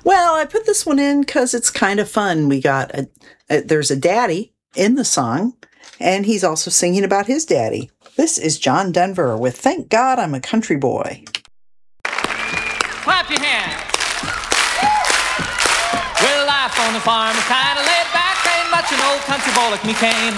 Well, I put this one in because it's kind of fun. There's a daddy in the song, and he's also singing about his daddy. This is John Denver with Thank God I'm a Country Boy. Clap your hands. Well, life on the farm is kind of laid back. Ain't much an old country boy like me can